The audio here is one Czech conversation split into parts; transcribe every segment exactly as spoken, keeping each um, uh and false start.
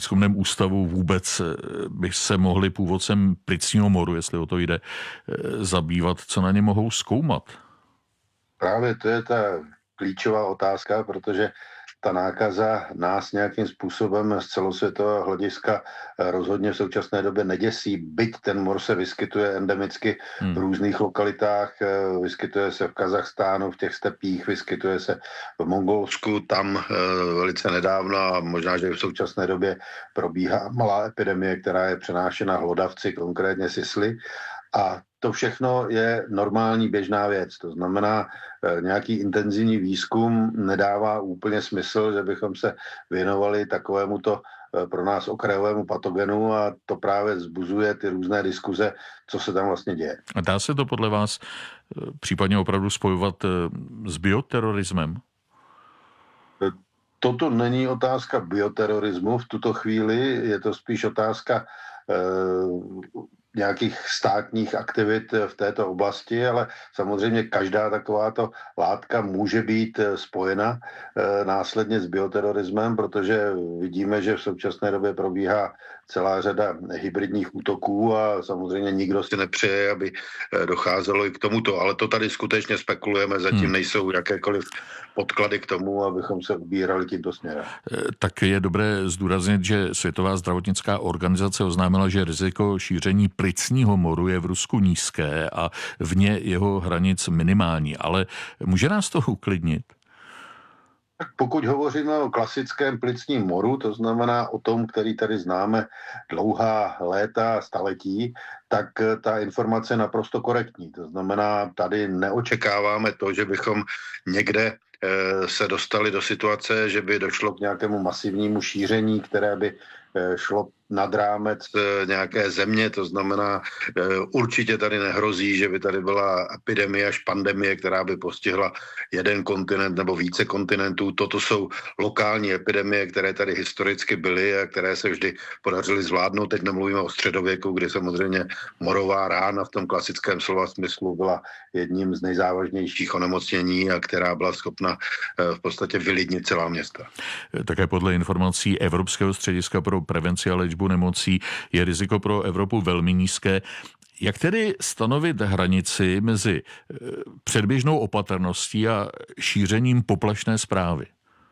výzkumném ústavu vůbec by se mohli původcem plicního moru, jestli o to jde, zabývat, co na ně mohou zkoumat? Právě to je ta klíčová otázka, protože ta nákaza nás nějakým způsobem z celosvětového hlediska rozhodně v současné době neděsí, byť ten mor se vyskytuje endemicky v různých lokalitách, vyskytuje se v Kazachstánu, v těch stepích, vyskytuje se v Mongolsku, tam velice nedávno a možná, že v současné době probíhá malá epidemie, která je přenášena hlodavci, konkrétně sisly. A to všechno je normální běžná věc. To znamená, nějaký intenzivní výzkum nedává úplně smysl, že bychom se věnovali takovémuto pro nás okrajovému patogenu a to právě vzbuzuje ty různé diskuze, co se tam vlastně děje. A dá se to podle vás případně opravdu spojovat s bioterorismem? Toto není otázka bioterorismu v tuto chvíli, je to spíš otázka eh, nějakých státních aktivit v této oblasti, ale samozřejmě každá takováto látka může být spojena e, následně s bioterorismem, protože vidíme, že v současné době probíhá celá řada hybridních útoků a samozřejmě nikdo si nepřeje, aby docházelo i k tomuto, ale to tady skutečně spekulujeme, zatím hmm. nejsou jakékoliv podklady k tomu, abychom se ubírali tímto směrem. Tak je dobré zdůraznit, že Světová zdravotnická organizace oznámila, že riziko šíření plicního moru je v Rusku nízké a vně jeho hranic minimální, ale může nás to uklidnit? Pokud hovoříme o klasickém plicním moru, to znamená o tom, který tady známe dlouhá léta, staletí, tak ta informace je naprosto korektní. To znamená, tady neočekáváme to, že bychom někde se dostali do situace, že by došlo k nějakému masivnímu šíření, které by šlo nad rámec nějaké země, to znamená, určitě tady nehrozí, že by tady byla epidemie až pandemie, která by postihla jeden kontinent nebo více kontinentů. Toto jsou lokální epidemie, které tady historicky byly a které se vždy podařily zvládnout. Teď nemluvíme o středověku, kdy samozřejmě morová rána v tom klasickém slova smyslu byla jedním z nejzávažnějších onemocnění a která byla schopna v podstatě vylidnit celá města. Také podle informací Evropského střediska pro prevenci a léčbu nemocí je riziko pro Evropu velmi nízké. Jak tedy stanovit hranici mezi předběžnou opatrností a šířením poplašné zprávy?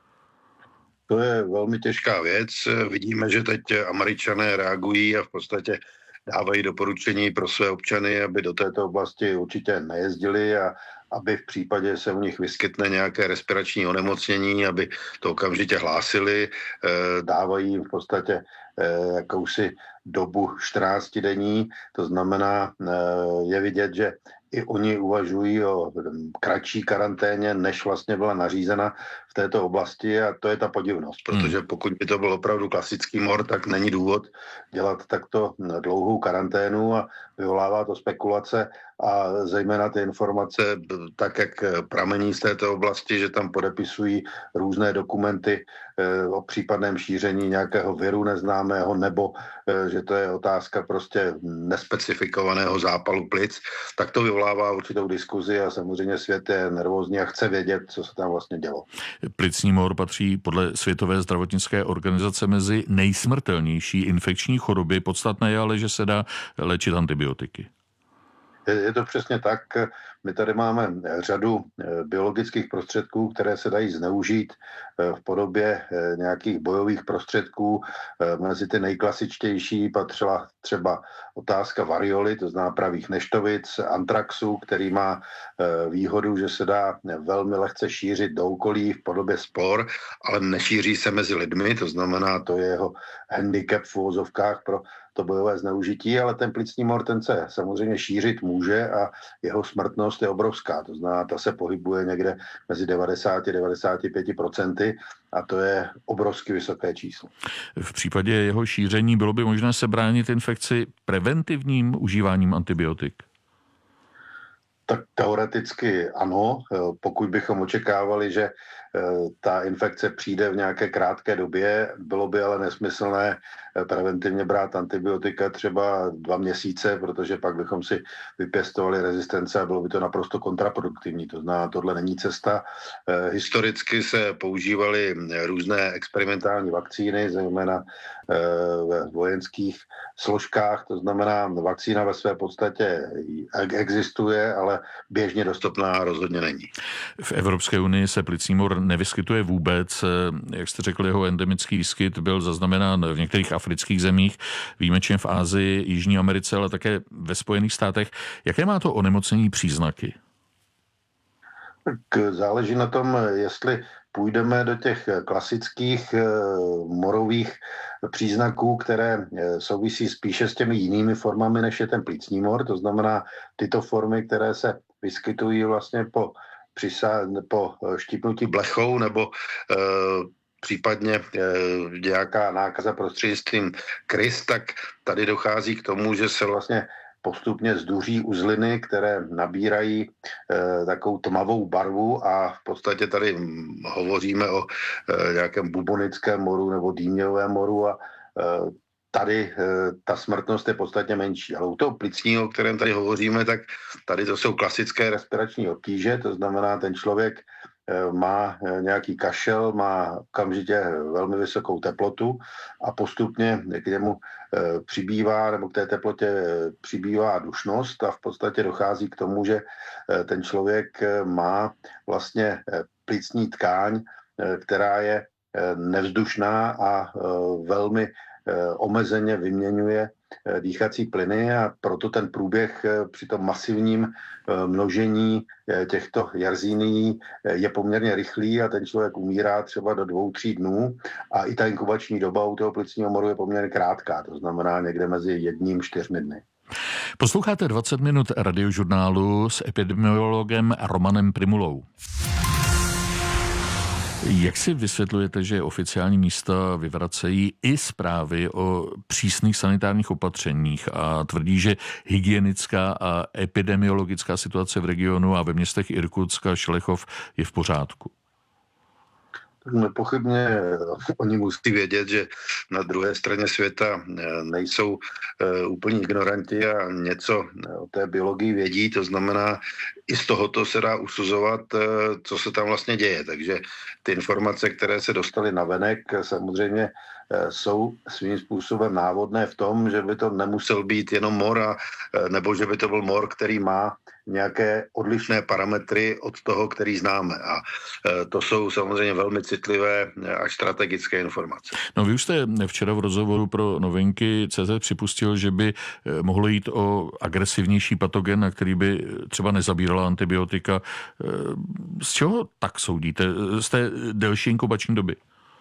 To je velmi těžká věc. Vidíme, že teď Američané reagují a v podstatě dávají doporučení pro své občany, aby do této oblasti určitě nejezdili a aby v případě se u nich vyskytne nějaké respirační onemocnění, aby to okamžitě hlásili, dávají v podstatě jakousi dobu čtrnáct denní, to znamená, je vidět, že i oni uvažují o kratší karanténě, než vlastně byla nařízena v této oblasti a to je ta podivnost, protože pokud by to byl opravdu klasický mor, tak není důvod dělat takto dlouhou karanténu a vyvolává to spekulace a zejména ty informace, tak jak pramení z této oblasti, že tam podepisují různé dokumenty o případném šíření nějakého viru neznámého nebo že to je otázka prostě nespecifikovaného zápalu plic, tak to vyvolává určitou diskuzi a samozřejmě svět je nervózní a chce vědět, co se tam vlastně dělo. Plicní mor patří podle Světové zdravotnické organizace mezi nejsmrtelnější infekční choroby. Podstatné je ale, že se dá léčit antibiotiky. Je to přesně tak. My tady máme řadu biologických prostředků, které se dají zneužít v podobě nějakých bojových prostředků. Mezi ty nejklasičtější patřila třeba otázka varioly, to znamená pravých neštovic, antraxu, který má výhodu, že se dá velmi lehce šířit do okolí v podobě spor, ale nešíří se mezi lidmi, to znamená, to je jeho handicap v uvozovkách pro to bojové zneužití, ale ten plicní mor, ten se samozřejmě šířit může a jeho smrtnost je obrovská. To znamená, ta se pohybuje někde mezi devadesát až devadesát pět procent a to je obrovsky vysoké číslo. V případě jeho šíření bylo by možné se bránit infekci preventivním užíváním antibiotik? Tak teoreticky ano, pokud bychom očekávali, že ta infekce přijde v nějaké krátké době. Bylo by ale nesmyslné preventivně brát antibiotika třeba dva měsíce, protože pak bychom si vypěstovali rezistence a bylo by to naprosto kontraproduktivní. To znamená, tohle není cesta. Historicky se používaly různé experimentální vakcíny, zejména ve vojenských složkách. To znamená, vakcína ve své podstatě existuje, ale běžně dostupná rozhodně není. V Evropské unii se plicní mor nevyskytuje vůbec. Jak jste řekl, jeho endemický výskyt byl zaznamenán v některých afrických zemích, výjimečně v Asii, Jižní Americe, ale také ve Spojených státech. Jaké má to onemocnění příznaky? Tak záleží na tom, jestli půjdeme do těch klasických morových příznaků, které souvisí spíše s těmi jinými formami, než je ten plicní mor. To znamená tyto formy, které se vyskytují vlastně po, přisá- po štípnutí blechou nebo e, případně e, nějaká nákaza prostřednictvím krys, tak tady dochází k tomu, že se vlastně postupně zduří uzliny, které nabírají e, takovou tmavou barvu a v podstatě tady hovoříme o e, nějakém bubonickém moru nebo dýměrovém moru a e, tady e, ta smrtnost je podstatně menší. Ale u toho plicního, o kterém tady hovoříme, tak tady to jsou klasické respirační obtíže, to znamená, ten člověk má nějaký kašel, má okamžitě velmi vysokou teplotu a postupně k němu přibývá, nebo k té teplotě přibývá dušnost a v podstatě dochází k tomu, že ten člověk má vlastně plicní tkáň, která je nevzdušná a velmi omezeně vyměňuje dýchací plyny a proto ten průběh při tom masivním množení těchto jarzínií je poměrně rychlý a ten člověk umírá třeba do dvou, tří dnů a i ta inkubační doba u toho plicního moru je poměrně krátká, to znamená někde mezi jedním čtyřmi dny. Posloucháte dvacet minut radiožurnálu s epidemiologem Romanem Primulou. Jak si vysvětlujete, že oficiální místa vyvracejí i zprávy o přísných sanitárních opatřeních a tvrdí, že hygienická a epidemiologická situace v regionu a ve městech Irkutsk a Šlechov je v pořádku? Nepochybně oni musí vědět, že na druhé straně světa nejsou úplní ignoranti a něco o té biologii vědí, to znamená, i z tohoto se dá usuzovat, co se tam vlastně děje. Takže ty informace, které se dostaly navenek, samozřejmě jsou svým způsobem návodné v tom, že by to nemusel být jenom mor, a, nebo že by to byl mor, který má nějaké odlišné parametry od toho, který známe. A to jsou samozřejmě velmi citlivé až strategické informace. No vy už jste včera v rozhovoru pro Novinky C Z připustil, že by mohlo jít o agresivnější patogen, na který by třeba nezabírala antibiotika. Z čeho tak soudíte? Z té delší inkubační doby?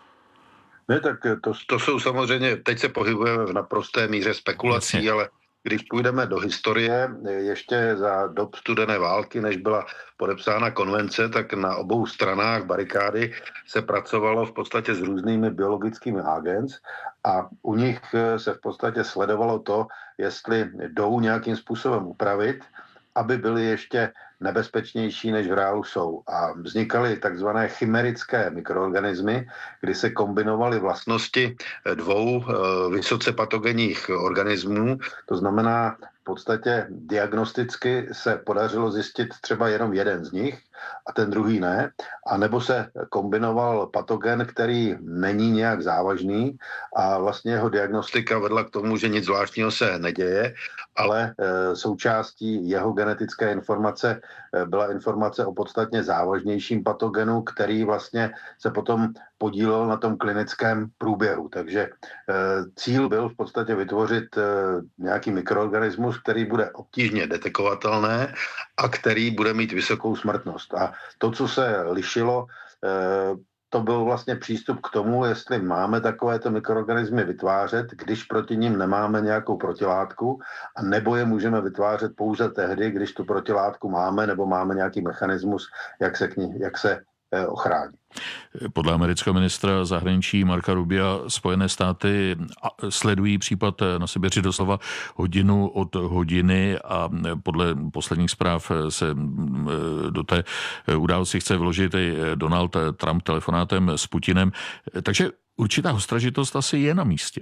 Ne, tak to, to jsou samozřejmě, teď se pohybujeme v naprosté míře spekulací, Jasně. ale když půjdeme do historie, ještě za dob studené války, než byla podepsána konvence, tak na obou stranách barikády se pracovalo v podstatě s různými biologickými agens a u nich se v podstatě sledovalo to, jestli jdou nějakým způsobem upravit, aby byly ještě nebezpečnější, než v reálu jsou. A vznikaly takzvané chimerické mikroorganismy, kdy se kombinovaly vlastnosti dvou vysoce patogenních organismů. To znamená, v podstatě diagnosticky se podařilo zjistit třeba jenom jeden z nich a ten druhý ne. A nebo se kombinoval patogen, který není nějak závažný a vlastně jeho diagnostika vedla k tomu, že nic zvláštního se neděje, ale e, součástí jeho genetické informace e, byla informace o podstatně závažnějším patogenu, který vlastně se potom podílel na tom klinickém průběhu. Takže e, cíl byl v podstatě vytvořit e, nějaký mikroorganismus, který bude obtížně detekovatelné a který bude mít vysokou smrtnost. A to, co se lišilo, e, to byl vlastně přístup k tomu, jestli máme takovéto mikroorganismy vytvářet, když proti nim nemáme nějakou protilátku, a nebo je můžeme vytvářet pouze tehdy, když tu protilátku máme, nebo máme nějaký mechanismus, jak se, k ní, jak se ochrání. Podle amerického ministra zahraničí Marca Rubia Spojené státy sledují případ na Sibiři doslova hodinu od hodiny a podle posledních zpráv se do té události chce vložit i Donald Trump telefonátem s Putinem. Takže určitá ostražitost asi je na místě.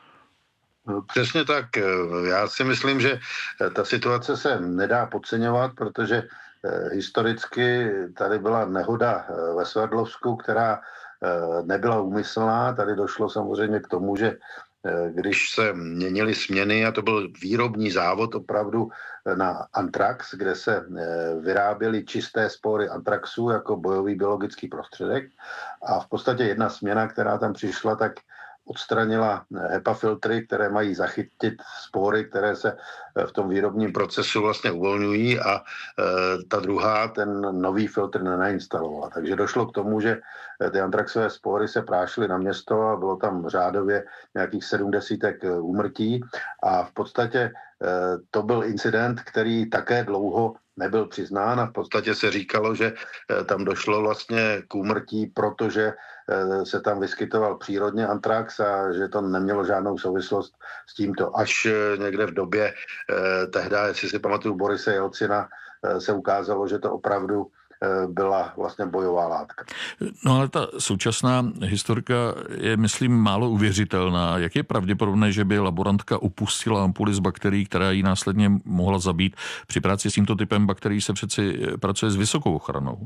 Přesně tak. Já si myslím, že ta situace se nedá podceňovat, protože historicky tady byla nehoda ve Sverdlovsku, která nebyla úmyslná. Tady došlo samozřejmě k tomu, že když se měnily směny, a to byl výrobní závod opravdu na antrax, kde se vyráběly čisté spory antraxu jako bojový biologický prostředek. A v podstatě jedna směna, která tam přišla, tak odstranila HEPA filtry, které mají zachytit spory, které se v tom výrobním procesu vlastně uvolňují, a e, ta druhá ten nový filtr nenainstalovala. Takže došlo k tomu, že ty antraxové spory se prášily na město a bylo tam řádově nějakých sedm desítek úmrtí a v podstatě e, to byl incident, který také dlouho nebyl přiznán a v podstatě se říkalo, že tam došlo vlastně k úmrtí, protože se tam vyskytoval přírodně antrax a že to nemělo žádnou souvislost s tímto. Až někde v době tehdy, jestli si pamatuju Borise Jelcina, se ukázalo, že to opravdu byla vlastně bojová látka. No ale ta současná historka je, myslím, málo uvěřitelná. Jak je pravděpodobné, že by laborantka upustila ampuly z bakterií, která ji následně mohla zabít? Při práci s tímto typem bakterií se přeci pracuje s vysokou ochranou.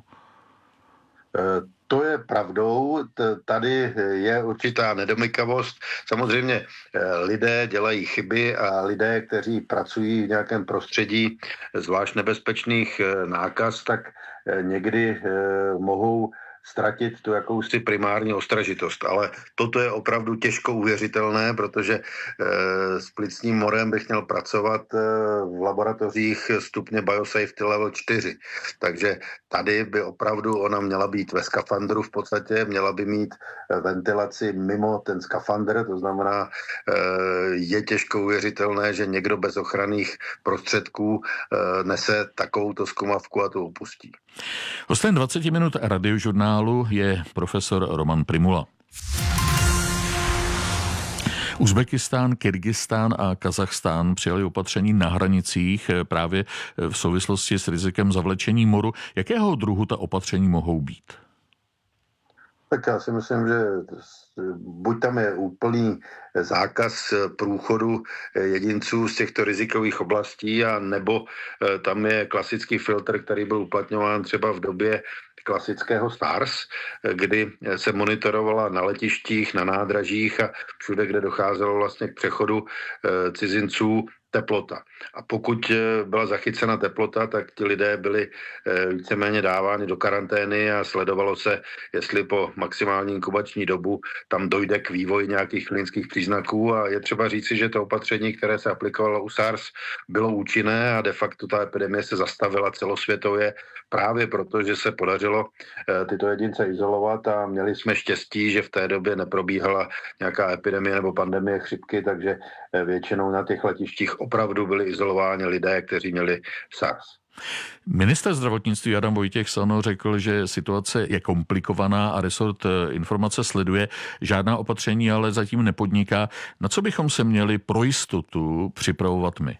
To je pravdou, tady je určitá nedomykavost. Samozřejmě lidé dělají chyby a lidé, kteří pracují v nějakém prostředí zvlášť nebezpečných nákaz, tak někdy mohou ztratit tu jakousi primární ostražitost. Ale toto je opravdu těžko uvěřitelné, protože e, s plicním morem bych měl pracovat e, v laboratořích stupně Biosafety level čtyři. Takže tady by opravdu ona měla být ve skafandru v podstatě, měla by mít ventilaci mimo ten skafandr, to znamená, e, je těžko uvěřitelné, že někdo bez ochranných prostředků e, nese takovouto zkumavku a to opustí. Hostem dvacet minut radiožurnálu je profesor Roman Prymula. Uzbekistán, Kyrgyzstán a Kazachstán přijali opatření na hranicích právě v souvislosti s rizikem zavlečení moru. Jakého druhu ta opatření mohou být? Tak já si myslím, že buď tam je úplný zákaz průchodu jedinců z těchto rizikových oblastí, a nebo tam je klasický filtr, který byl uplatňován třeba v době klasického SARS, kdy se monitorovala na letištích, na nádražích a všude, kde docházelo vlastně k přechodu cizinců, teplota. A pokud byla zachycena teplota, tak ti lidé byli víceméně dáváni do karantény a sledovalo se, jestli po maximální inkubační dobu tam dojde k vývoji nějakých klinických příznaků. A je třeba říci, že to opatření, které se aplikovalo u SARS, bylo účinné a de facto ta epidemie se zastavila celosvětově právě proto, že se podařilo tyto jedince izolovat a měli jsme štěstí, že v té době neprobíhala nějaká epidemie nebo pandemie chřipky, takže většinou na těch letištích opravdu byli izolováni lidé, kteří měli SARS. Minister zdravotnictví Adam Vojtěch Sano řekl, že situace je komplikovaná a resort informace sleduje. Žádná opatření ale zatím nepodniká. Na co bychom se měli pro jistotu připravovat my?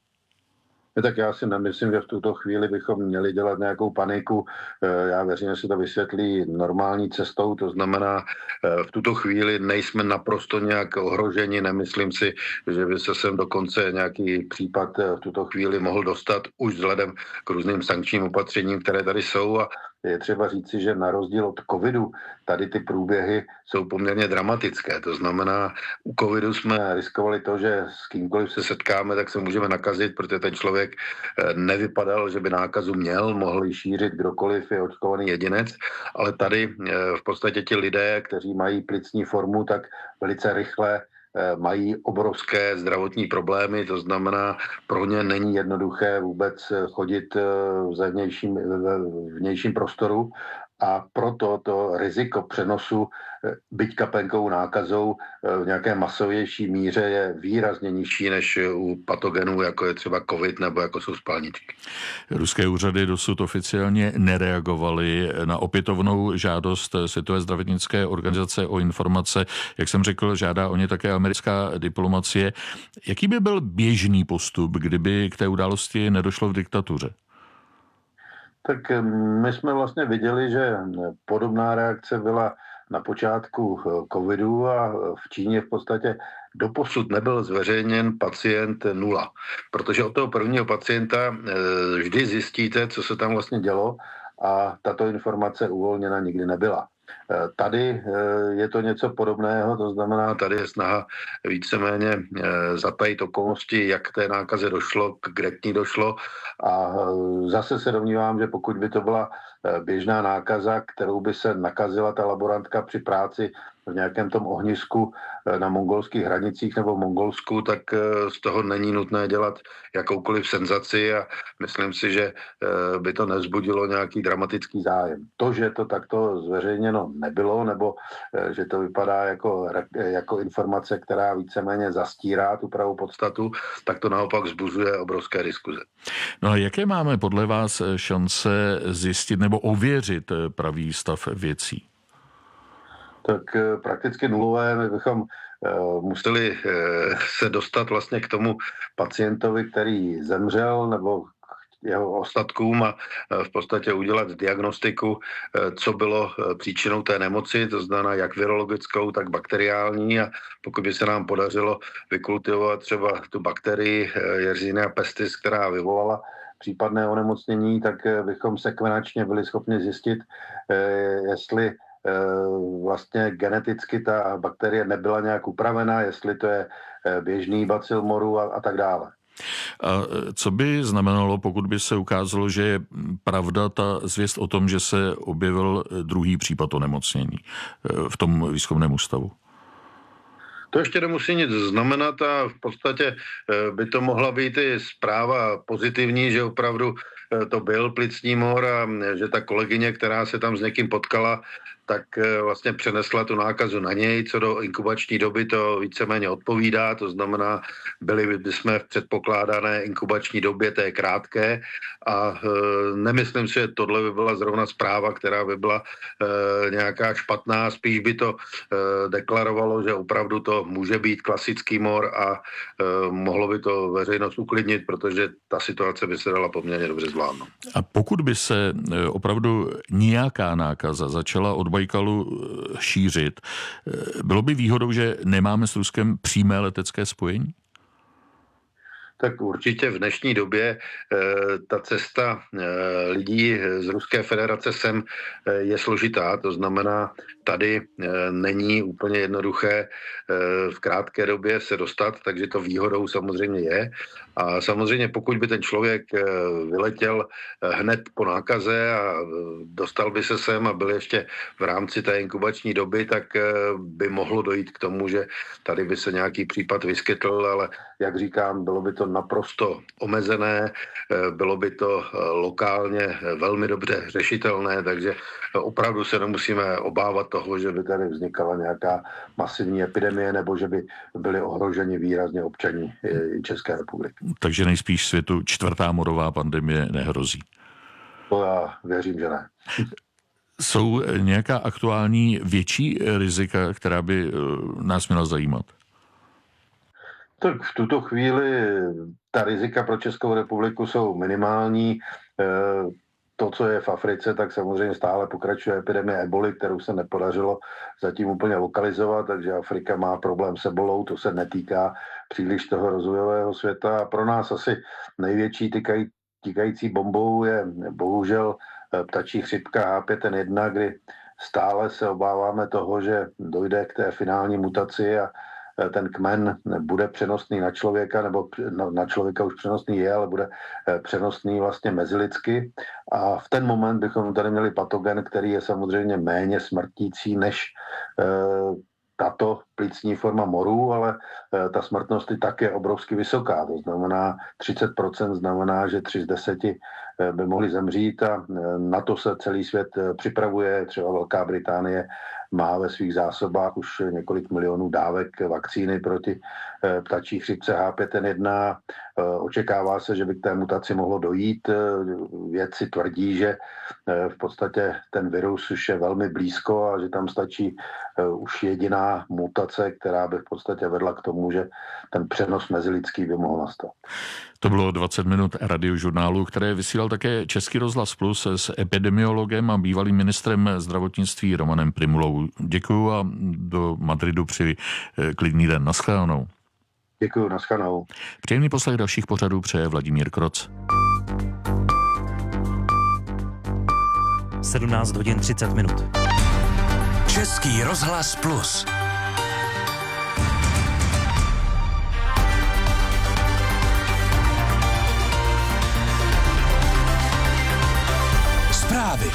Tak já si nemyslím, že v tuto chvíli bychom měli dělat nějakou paniku. Já věřím, že se to vysvětlí normální cestou, to znamená, v tuto chvíli nejsme naprosto nějak ohroženi, nemyslím si, že by se sem dokonce nějaký případ v tuto chvíli mohl dostat už vzhledem k různým sankčním opatřením, které tady jsou, a je třeba říci, že na rozdíl od covidu tady ty průběhy jsou poměrně dramatické. To znamená, u covidu jsme riskovali to, že s kýmkoliv se setkáme, tak se můžeme nakazit, protože ten člověk nevypadal, že by nákazu měl, mohl ji šířit kdokoliv, je očkovaný jedinec, ale tady v podstatě ti lidé, kteří mají plicní formu, tak velice rychle mají obrovské zdravotní problémy, to znamená, pro ně není jednoduché vůbec chodit v vnějším, v vnějším prostoru a proto to riziko přenosu, byť kapénkovou nákazou, v nějaké masovější míře je výrazně nižší než u patogenů, jako je třeba covid nebo jako jsou spalničky. Ruské úřady dosud oficiálně nereagovaly na opětovnou žádost Světové zdravotnické organizace o informace. Jak jsem řekl, žádá o ně také americká diplomacie. Jaký by byl běžný postup, kdyby k té události nedošlo v diktatuře? Tak my jsme vlastně viděli, že podobná reakce byla na počátku covidu a v Číně v podstatě doposud nebyl zveřejněn pacient nula. Protože od toho prvního pacienta vždy zjistíte, co se tam vlastně dělo a tato informace uvolněna nikdy nebyla. Tady je to něco podobného, to znamená, tady je snaha víceméně zatajit okolnosti, jak té nákaze došlo, kde k ní došlo a zase se domnívám, že pokud by to byla běžná nákaza, kterou by se nakazila ta laborantka při práci v nějakém tom ohnisku na mongolských hranicích nebo v Mongolsku, tak z toho není nutné dělat jakoukoliv senzaci a myslím si, že by to nezbudilo nějaký dramatický zájem. To, že to takto zveřejněno nebylo, nebo že to vypadá jako, jako informace, která víceméně zastírá tu pravou podstatu, tak to naopak vzbuzuje obrovské diskuze. No a jaké máme podle vás šance zjistit nebo ověřit pravý stav věcí? Tak prakticky nulové. My bychom uh, museli uh, se dostat vlastně k tomu pacientovi, který zemřel, nebo k jeho ostatkům a uh, v podstatě udělat diagnostiku, uh, co bylo uh, příčinou té nemoci, to znamená jak virologickou, tak bakteriální a pokud by se nám podařilo vykultivovat třeba tu bakterii uh, Yersinia pestis, která vyvolala případné onemocnění, tak uh, bychom sekvenačně byli schopni zjistit, uh, jestli vlastně geneticky ta bakterie nebyla nějak upravená, jestli to je běžný bacil moru a, a tak dále. A co by znamenalo, pokud by se ukázalo, že je pravda ta zvěst o tom, že se objevil druhý případ onemocnění v tom výzkumném ústavu? To ještě nemusí nic znamenat a v podstatě by to mohla být i zpráva pozitivní, že opravdu to byl plicní mor a že ta kolegyně, která se tam s někým potkala, tak vlastně přenesla tu nákazu na něj, co do inkubační doby to víceméně odpovídá, to znamená, byli jsme v předpokládané inkubační době, té krátké a e, nemyslím si, že tohle by byla zrovna zpráva, která by byla e, nějaká špatná, spíš by to e, deklarovalo, že opravdu to může být klasický mor a e, mohlo by to veřejnost uklidnit, protože ta situace by se dala poměrně dobře zvládnout. A pokud by se opravdu nějaká nákaza začala od Bajkalu šířit, bylo by výhodou, že nemáme s Ruskem přímé letecké spojení? Tak určitě v dnešní době e, ta cesta e, lidí z Ruské federace sem e, je složitá, to znamená, tady e, není úplně jednoduché e, v krátké době se dostat, takže to výhodou samozřejmě je. A samozřejmě pokud by ten člověk e, vyletěl e, hned po nákaze a e, dostal by se sem a byl ještě v rámci té inkubační doby, tak e, by mohlo dojít k tomu, že tady by se nějaký případ vyskytl, ale jak říkám, bylo by to naprosto omezené, bylo by to lokálně velmi dobře řešitelné, takže opravdu se nemusíme obávat toho, že by tady vznikala nějaká masivní epidemie nebo že by byli ohroženi výrazně občani České republiky. Takže nejspíš světu čtvrtá morová pandemie nehrozí. To já věřím, že ne. Jsou nějaká aktuální větší rizika, která by nás měla zajímat? Tak v tuto chvíli ta rizika pro Českou republiku jsou minimální. To, co je v Africe, tak samozřejmě stále pokračuje epidemie eboli, kterou se nepodařilo zatím úplně lokalizovat, takže Afrika má problém s ebolou, to se netýká příliš toho rozvojového světa. A pro nás asi největší týkají, týkající bombou je bohužel ptačí chřipka H pět N jedna, kdy stále se obáváme toho, že dojde k té finální mutaci a ten kmen bude přenosný na člověka, nebo na člověka už přenosný je, ale bude přenosný vlastně mezilidsky. A v ten moment bychom tady měli patogen, který je samozřejmě méně smrtící než tato plicní forma moru, ale ta smrtnost i tak je obrovsky vysoká. To znamená třicet procent znamená, že tři z deseti by mohli zemřít a na to se celý svět připravuje. Třeba Velká Británie má ve svých zásobách už několik milionů dávek vakcíny proti ptačí chřipce H pět N jedna. Očekává se, že by k té mutaci mohlo dojít. Vědci tvrdí, že v podstatě ten virus už je velmi blízko a že tam stačí už jediná mutace, která by v podstatě vedla k tomu, že ten přenos mezilidský by mohl nastat. To bylo dvacet minut radiožurnálu, které vysílal také Český rozhlas Plus s epidemiologem a bývalým ministrem zdravotnictví Romanem Prymulou. Děkuju a do Madridu při klidný den. Naschledanou. Děkuju, naschledanou. Příjemný poslech dalších pořadů přeje Vladimír Kroc. sedmnáct hodin třicet minut. Český rozhlas Plus. Zprávy.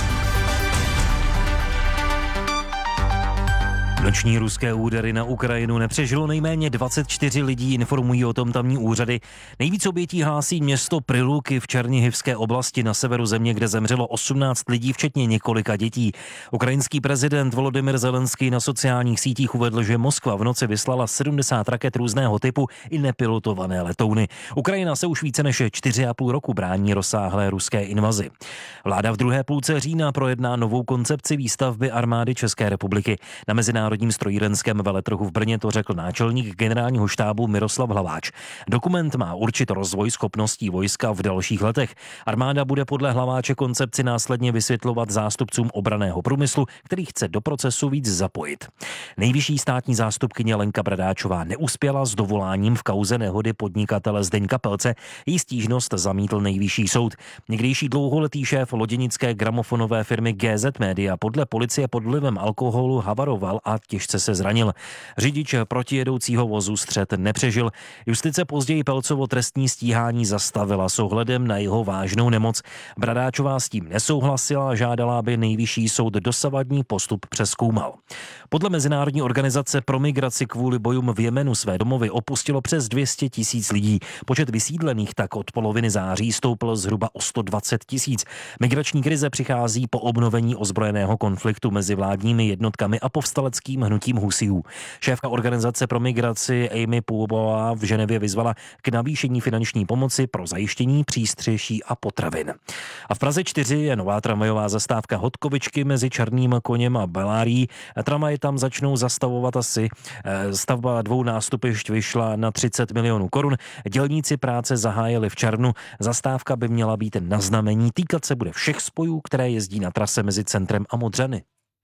Noční ruské údery na Ukrajinu nepřežilo nejméně dvacet čtyři lidí, informují o tom tamní úřady. Nejvíc obětí hlásí město Priluky v Černihivské oblasti na severu země, kde zemřelo osmnáct lidí, včetně několika dětí. Ukrajinský prezident Volodymyr Zelenský na sociálních sítích uvedl, že Moskva v noci vyslala sedmdesát raket různého typu i nepilotované letouny. Ukrajina se už více než čtyři a půl roku brání rozsáhlé ruské invazi. Vláda v druhé půlce října projedná novou koncepci výstavby armády České republiky. Na mezinárodní Národním strojírenském veletrhu v Brně to řekl náčelník generálního štábu Miroslav Hlaváč. Dokument má určit rozvoj schopností vojska v dalších letech. Armáda bude podle Hlaváče koncepci následně vysvětlovat zástupcům obranného průmyslu, který chce do procesu víc zapojit. Nejvyšší státní zástupkyně Lenka Bradáčová neuspěla s dovoláním v kauze nehody podnikatele Zdeňka Pelce. Její stížnost zamítl nejvyšší soud. Někdejší dlouholetý šéf loděnické gramofonové firmy G Z Media podle policie pod vlivem alkoholu havaroval a těžce se zranil. Řidič protijedoucího vozu střet nepřežil. Justice později Pelcovo trestní stíhání zastavila s ohledem na jeho vážnou nemoc. Bradáčová s tím nesouhlasila a žádala, aby nejvyšší soud dosavadní postup přezkoumal. Podle Mezinárodní organizace pro migraci kvůli bojům v Jemenu své domovy opustilo přes dvě stě tisíc lidí. Počet vysídlených tak od poloviny září stoupl zhruba o sto dvacet tisíc. Migrační krize přichází po obnovení ozbrojeného konfliktu mezi vládními jednotkami a povstaleckým hnutím Husijů. Šéfka organizace pro migraci Amy Poubová v Ženevě vyzvala k navýšení finanční pomoci pro zajištění přístřeší a potravin. A v Praze čtyři je nová tramvajová zastávka Hodkovičky mezi Černým koněm a Belárií. Tramvaje tam začnou zastavovat asi. Stavba dvou nástupišť vyšla na třicet milionů korun. Dělníci práce zahájili v červnu. Zastávka by měla být na znamení. Týkat se bude všech spojů, které jezdí na trase mezi centrem a Modřany.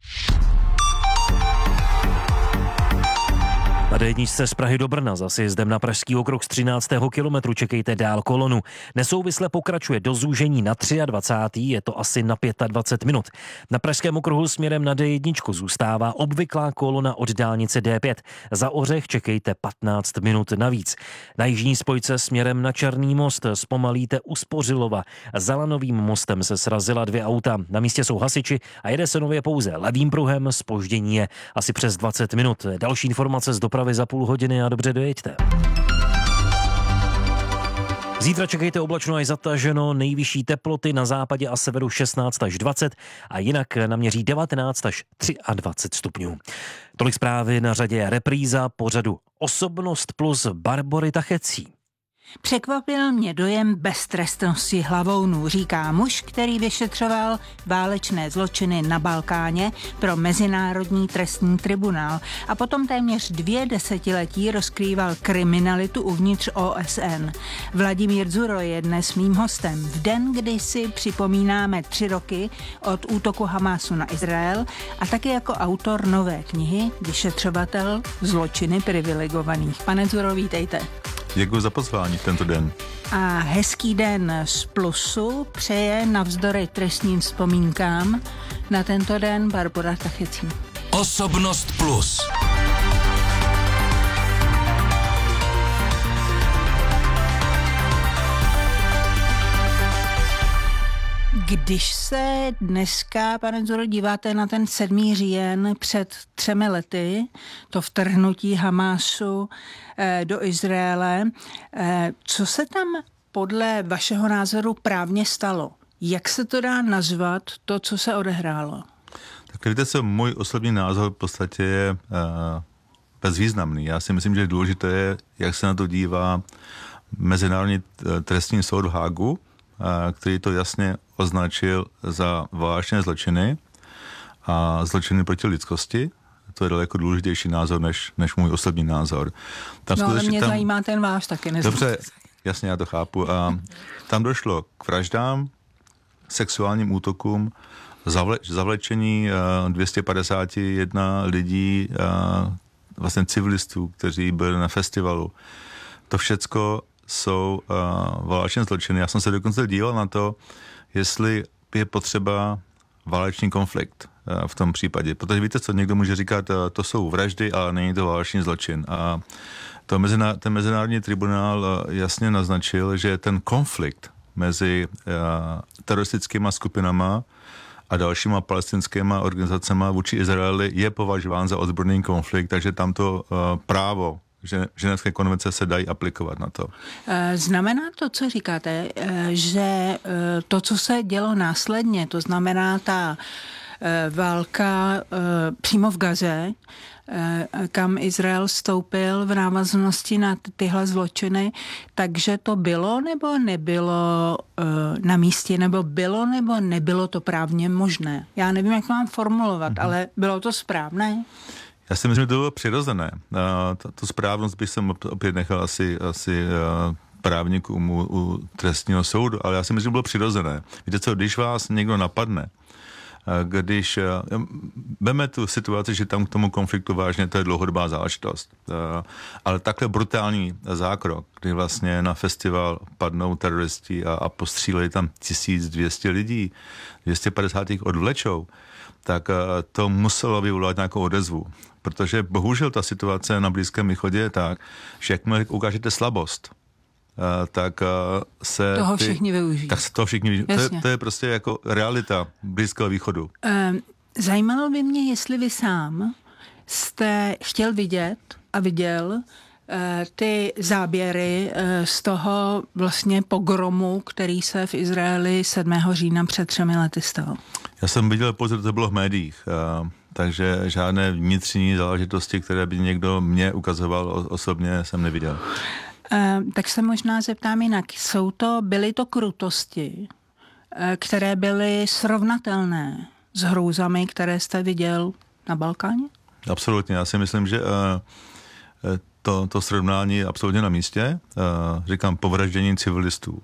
Na D jedna z Prahy do Brna za sjezdem na Pražský okruh z třináctého kilometru čekejte dál kolonu. Nesouvisle pokračuje do zúžení na dvacátého třetího je to asi na dvacet pět minut. Na Pražském okruhu směrem na D jedna zůstává obvyklá kolona od dálnice D pět. Za Ořech čekejte patnáct minut navíc. Na jižní spojce směrem na Černý most zpomalíte u Spořilova. Za Lanovým mostem se srazila dvě auta. Na místě jsou hasiči a jede se nově pouze levým pruhem. Zpoždění je asi přes dvacet minut. Další informace z dopravy za půl hodiny a dobře dojeďte. Zítra čekejte oblačno až zataženo, nejvyšší teploty na západě a severu šestnáct až dvacet a jinak naměří devatenáct až dvacet tři stupňů. Tolik zprávy, na řadě je repríza pořadu Osobnost plus Barbory Tachecí. Překvapil mě dojem beztrestnosti hlavounů, říká muž, který vyšetřoval válečné zločiny na Balkáně pro Mezinárodní trestní tribunál a potom téměř dvě desetiletí rozkrýval kriminalitu uvnitř O S N. Vladimír Dzuro je dnes mým hostem v den, kdy si připomínáme tři roky od útoku Hamásu na Izrael a taky jako autor nové knihy Vyšetřovatel zločiny privilegovaných. Pane Dzuro, vítejte. Děkuji za pozvání v tento den. A hezký den z Plusu přeje navzdory trestním vzpomínkám na tento den Barbora Tachecí. Osobnost plus. Když se dneska, pane Dzuro, díváte na ten sedmý říjen před třemi lety, to vtrhnutí Hamásu do Izraele, co se tam podle vašeho názoru právně stalo? Jak se to dá nazvat, to, co se odehrálo? Tak víte co, můj osobní názor v podstatě je uh, bezvýznamný. Já si myslím, že důležité je, jak se na to dívá Mezinárodní trestní soud v Hágu, uh, který to jasně označil za válečné zločiny a zločiny proti lidskosti. To je daleko důležitější názor, než, než můj osobní názor. Tam no ale mě tam... zajímá ten váš taky. Nezvím. Dobře, jasně, já to chápu. A tam došlo k vraždám, sexuálním útokům, zavle, zavlečení uh, dvě stě padesát jedna lidí, uh, vlastně civilistů, kteří byli na festivalu. To všecko jsou uh, válečné zločiny. Já jsem se dokonce díval na to, jestli je potřeba válečný konflikt uh, v tom případě. Protože víte co, někdo může říkat, uh, to jsou vraždy, ale není to válečný zločin. A to meziná, ten mezinárodní tribunál uh, jasně naznačil, že ten konflikt mezi uh, teroristickými skupinama a dalšíma palestinskými organizacemi vůči Izraeli je považován za odborný konflikt, takže tam to uh, právo že ženevské konvence se dají aplikovat na to. Znamená to, co říkáte, že to, co se dělo následně, to znamená ta válka přímo v Gaze, kam Izrael vstoupil v návaznosti na tyhle zločiny, takže to bylo nebo nebylo na místě, nebo bylo nebo nebylo to právně možné? Já nevím, jak mám formulovat, mm-hmm. ale bylo to správné? Já si myslím, že to bylo přirozené. Tu správnost bych jsem opět nechal asi, asi právníkům u, u trestního soudu, ale já si myslím, že bylo přirozené. Víte co, když vás někdo napadne, když veme tu situaci, že tam k tomu konfliktu vážně, to je dlouhodobá záležitost. Ale takhle brutální zákrok, kdy vlastně na festival padnou teroristi a, a postřílejí tam tisíc dvě stě lidí, dvě stě padesát jich odvlečou, tak to muselo vyvolat nějakou odezvu. Protože bohužel ta situace na Blízkém východě je tak, že jakmile ukážete slabost, tak se... Toho všichni ty, využijí. Tak se toho všichni využijí. To je, to je prostě jako realita Blízkého východu. Zajímalo by mě, jestli vy sám jste chtěl vidět a viděl ty záběry z toho vlastně pogromu, který se v Izraeli sedmého října před třemi lety stal. Já jsem viděl pouze, že to bylo v médiích, takže žádné vnitřní záležitosti, které by někdo mě ukazoval osobně, jsem neviděl. Tak se možná zeptám jinak. Jsou to, byly to krutosti, které byly srovnatelné s hrůzami, které jste viděl na Balkáně? Absolutně. Já si myslím, že to, to srovnání je absolutně na místě. Říkám, povraždění civilistů,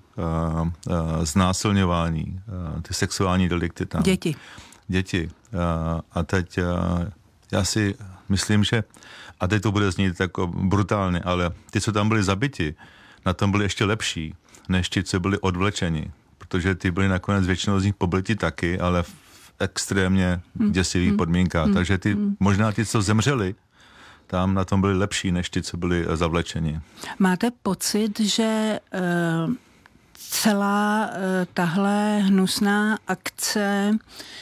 znásilňování, ty sexuální delikty tam. Děti. Děti. A teď já si myslím, že a teď to bude znít jako brutálně, ale ty, co tam byli zabiti, na tom byli ještě lepší, než ti, co byli odvlečeni. Protože ty byli nakonec většinou z nich pobliti taky, ale v extrémně děsivých podmínkách. Mm. Takže ty, možná ti, co zemřeli, tam na tom byli lepší, než ti, co byli zavlečeni. Máte pocit, že uh, celá uh, tahle hnusná akce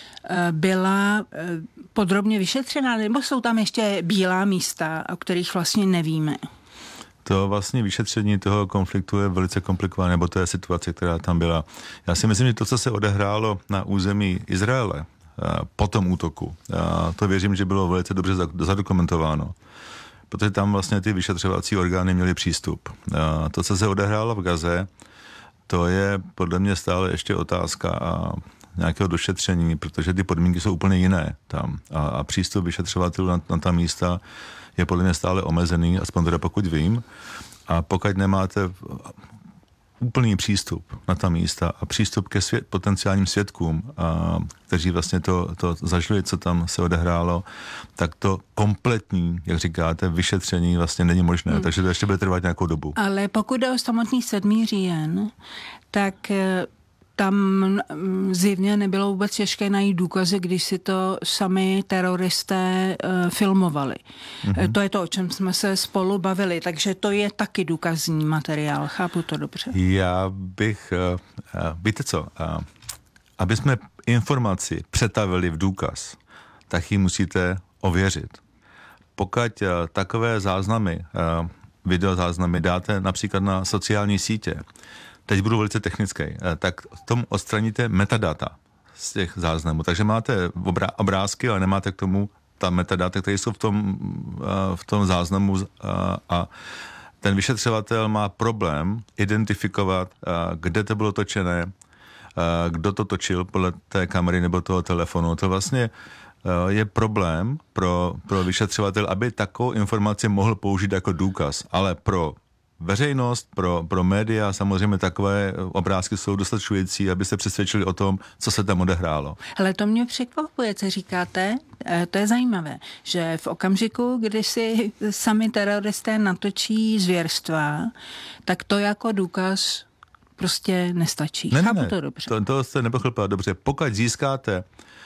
byla podrobně vyšetřená, nebo jsou tam ještě bílá místa, o kterých vlastně nevíme? To vlastně vyšetření toho konfliktu je velice komplikované, nebo to je situace, která tam byla. Já si myslím, že to, co se odehrálo na území Izraele po tom útoku, to věřím, že bylo velice dobře zadokumentováno, protože tam vlastně ty vyšetřovací orgány měly přístup. To, co se odehrálo v Gaze, to je podle mě stále ještě otázka a nějakého došetření, protože ty podmínky jsou úplně jiné tam. A, a přístup vyšetřovatelů na, na ta místa je podle mě stále omezený, aspoň teda pokud vím. A pokud nemáte úplný přístup na ta místa a přístup ke svět, potenciálním svědkům, a, kteří vlastně to, to zažili, co tam se odehrálo, tak to kompletní, jak říkáte, vyšetření vlastně není možné. Hmm. Takže to ještě bude trvat nějakou dobu. Ale pokud jde o samotný sedmý říjen, tak tam zjevně nebylo vůbec těžké najít důkazy, když si to sami teroristé uh, filmovali. Mm-hmm. To je to, o čem jsme se spolu bavili, takže to je taky důkazní materiál. Chápu to dobře? Já bych, uh, uh, víte co, uh, aby jsme informaci přetavili v důkaz, tak ji musíte ověřit. Pokud takové záznamy, videozáznamy dáte například na sociální sítě, teď budu velice technický, tak tom odstraníte metadata z těch záznamů. Takže máte obrázky, ale nemáte k tomu ta metadata, které jsou v tom, v tom záznamu a ten vyšetřovatel má problém identifikovat, kde to bylo točené, kdo to točil podle té kamery nebo toho telefonu. To vlastně je problém pro, pro vyšetřovatel, aby takovou informaci mohl použít jako důkaz. Ale pro veřejnost, pro, pro média samozřejmě takové obrázky jsou dostačující, aby se přesvědčili o tom, co se tam odehrálo. Ale to mě překvapuje, co říkáte. To je zajímavé, že v okamžiku, kdy si sami teroristé natočí zvěrstva, tak to jako důkaz prostě nestačí. Ne, Chápu ne, to dobře. To, to jste nepochopila dobře. Pokud získáte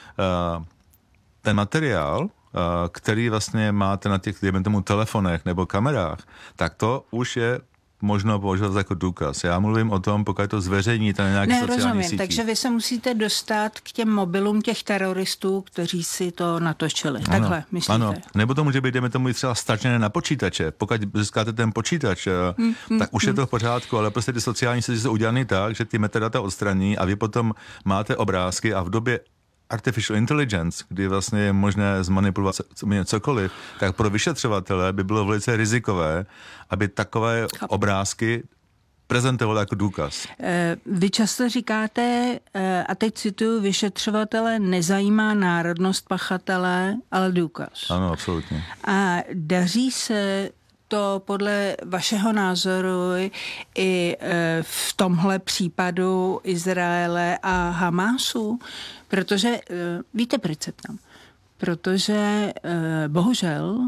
uh, ten materiál, který vlastně máte na těch, dejme tomu, telefonech nebo kamerách, tak to už je možno používat jako důkaz. Já mluvím o tom, pokud to zveřejníte na nějaké sociální rozumím, síti. Takže vy se musíte dostat k těm mobilům těch teroristů, kteří si to natočili. Ano, takhle, myslíte? Ano, nebo to může být, dejme tomu, třeba stačené na počítače. Pokud získáte ten počítač, hmm, tak hmm, už hmm. je to v pořádku, ale prostě ty sociální síti jsou udělané tak, že ty metadata odstraní a vy potom máte obrázky a v době artificial intelligence, kdy vlastně je možné zmanipulovat cokoliv, tak pro vyšetřovatele by bylo velice rizikové, aby takové obrázky prezentovali jako důkaz. Vy často říkáte, a teď cituju, vyšetřovatele nezajímá národnost pachatele, ale důkaz. Ano, absolutně. A daří se to podle vašeho názoru i v tomhle případu Izraele a Hamásu? Protože, víte, proč se tam? Protože bohužel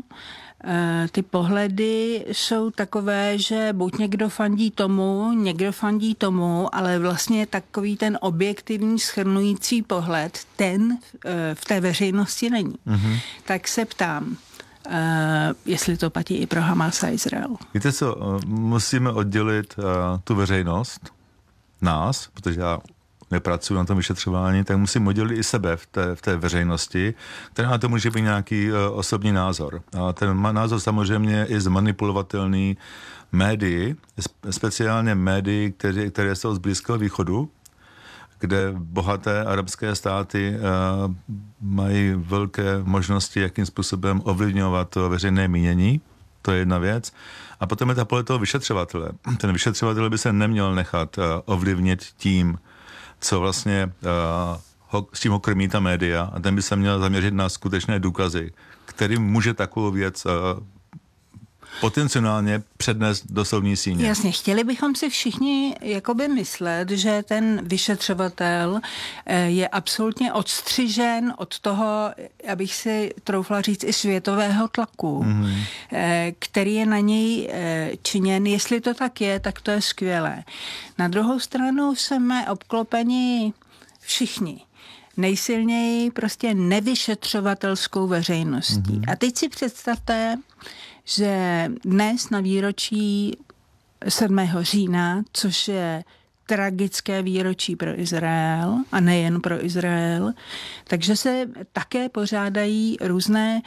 ty pohledy jsou takové, že buď někdo fandí tomu, někdo fandí tomu, ale vlastně takový ten objektivní shrnující pohled, ten v té veřejnosti není. Mm-hmm. Tak se ptám, Uh, jestli to platí i pro Hamas a Izrael. Víte co, musíme oddělit uh, tu veřejnost, nás, protože já nepracuji na tom vyšetřování, tak musím oddělit i sebe v té, v té veřejnosti, která na to může být nějaký uh, osobní názor. A ten názor samozřejmě je i zmanipulovatelný médii, speciálně médii, které, které jsou z Blízkého východu, kde bohaté arabské státy uh, mají velké možnosti, jakým způsobem ovlivňovat to veřejné mínění. To je jedna věc. A potom je ta pole toho vyšetřovatele. Ten vyšetřovatel by se neměl nechat uh, ovlivnit tím, co vlastně uh, ho, s tím ho krmí ta média. A ten by se měl zaměřit na skutečné důkazy, kterým může takovou věc uh, potenciálně přednést do soudní síně. Jasně, chtěli bychom si všichni jakoby myslet, že ten vyšetřovatel je absolutně odstřižen od toho, abych si troufla říct, i světového tlaku, mm-hmm. který je na něj činěn. Jestli to tak je, tak to je skvělé. Na druhou stranu jsme obklopeni všichni nejsilněji prostě nevyšetřovatelskou veřejností. Mm-hmm. A teď si představte, že dnes na výročí sedmého října, což je tragické výročí pro Izrael a nejen pro Izrael, takže se také pořádají různé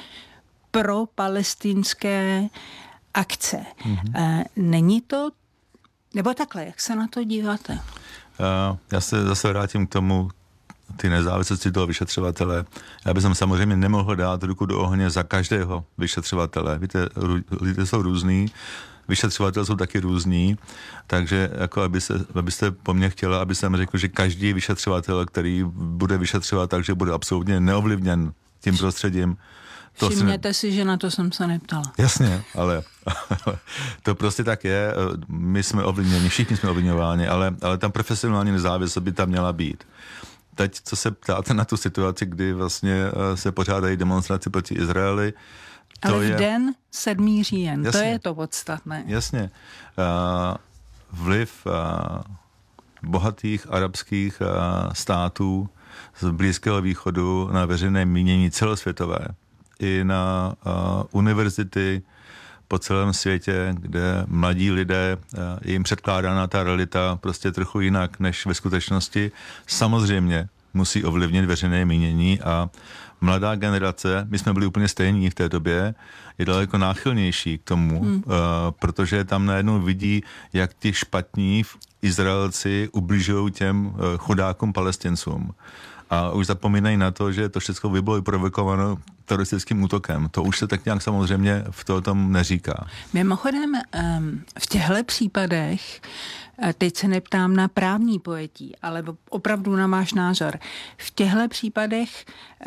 propalestinské akce. Mm-hmm. Není to, nebo takhle, jak se na to díváte? Uh, já se zase vrátím k tomu, ty nezávislosti toho vyšetřovatele. Já bych samozřejmě nemohl dát ruku do ohně za každého vyšetřovatele. Víte, lidé jsou různý, vyšetřovatelé jsou taky různí, takže jako aby se, abyste po mně chtěla, aby jsem řekl, že každý vyšetřovatel, který bude vyšetřovat, takže bude absolutně neovlivněn tím prostředím. To Všimněte si, ne... si, že na to jsem se neptala. Jasně, ale to prostě tak je. My jsme ovlivněni, všichni jsme ovlivňováni, ale, ale tam profesionální nezávislost by tam měla být. Teď, co se ptáte na tu situaci, kdy vlastně se pořádají demonstrace proti Izraeli. To Ale v je... den sedmého října, to je to podstatné. Jasně. Uh, vliv uh, bohatých arabských uh, států z Blízkého východu na veřejné mínění celosvětové i na uh, univerzity po celém světě, kde mladí lidé, je jim předkládána ta realita prostě trochu jinak než ve skutečnosti. Samozřejmě musí ovlivnit veřejné mínění a mladá generace, my jsme byli úplně stejní v té době, je daleko náchylnější k tomu, hmm. uh, protože tam najednou vidí, jak ti špatní Izraelci ubližují těm uh, chudákům Palestincům. A už zapomínají na to, že to všechno by bylo vyprovokováno teroristickým útokem. To už se tak nějak samozřejmě v to tom neříká. Mimochodem, v těchto případech, teď se neptám na právní pojetí, ale opravdu na váš názor, v těchto případech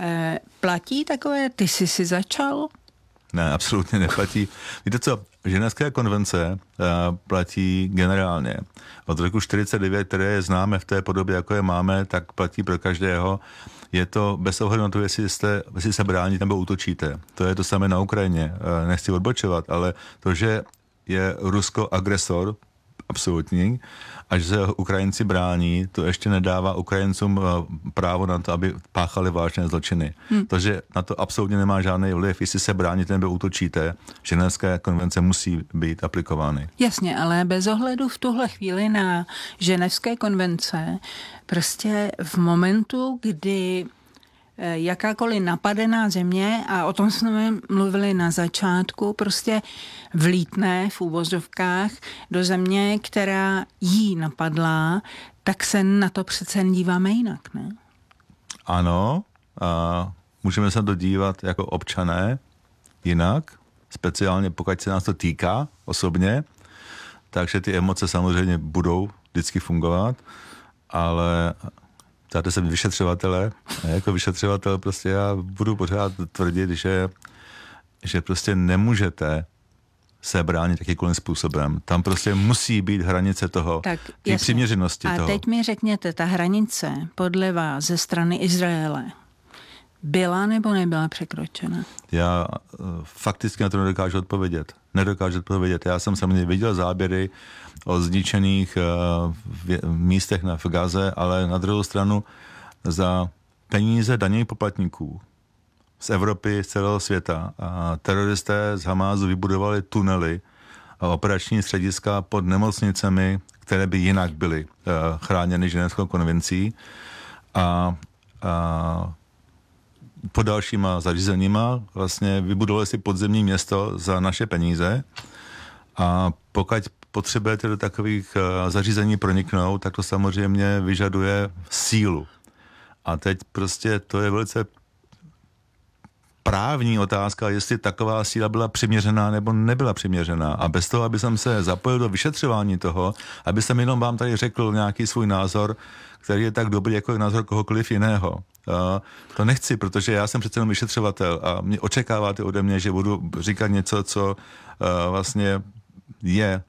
platí takové, ty jsi si začal? Ne, absolutně neplatí. Víte co, Ženevské konvence uh, platí generálně. Od roku čtyřicet devět, které známe v té podobě, jako je máme, tak platí pro každého. Je to bez ohledu na to, jestli, jste, jestli se brání nebo útočíte. To je to samé na Ukrajině. Uh, nechci odbočovat, ale to, že je Rusko agresor, absolutní, a že se Ukrajinci brání, to ještě nedává Ukrajincům právo na to, aby páchali vážné zločiny. Hmm. To, že na to absolutně nemá žádný vliv, jestli se bráníte nebo útočíte, Ženevské konvence musí být aplikovány. Jasně, ale bez ohledu v tuhle chvíli na Ženevské konvence, prostě v momentu, kdy jakákoliv napadená země, a o tom jsme mluvili na začátku, prostě vlítne v úvozovkách do země, která jí napadla, tak se na to přece díváme jinak, ne? Ano, a můžeme se na to dívat jako občané jinak, speciálně pokud se nás to týká osobně, takže ty emoce samozřejmě budou vždycky fungovat, ale ptáte se vyšetřovatele, a jako vyšetřovatel prostě já budu pořád tvrdit, že, že prostě nemůžete se bránit jakýkoliv způsobem. Tam prostě musí být hranice toho, tak, té přiměřenosti a toho. A teď mi řekněte, ta hranice podle vás ze strany Izraele byla nebo nebyla překročena? Já uh, fakticky na to nedokážu odpovědět. Nedokážu odpovědět. Já jsem samozřejmě viděl záběry o zničených uh, v, místech na v Gaze, ale na druhou stranu za peníze daňových poplatníků z Evropy, z celého světa a teroristé z Hamásu vybudovali tunely a operační střediska pod nemocnicemi, které by jinak byly uh, chráněny Ženevskou konvencí a, a pod dalšíma zařízeníma vlastně vybudovali si podzemní město za naše peníze a pokud potřebujete do takových zařízení proniknout, tak to samozřejmě vyžaduje sílu. A teď prostě to je velice právní otázka, jestli taková síla byla přiměřená nebo nebyla přiměřená. A bez toho, aby jsem se zapojil do vyšetřování toho, aby jsem jenom vám tady řekl nějaký svůj názor, který je tak dobrý jako názor kohokoliv jiného. Uh, to nechci, protože já jsem přece jenom vyšetřovatel a mě očekáváte ode mě, že budu říkat něco, co uh, vlastně je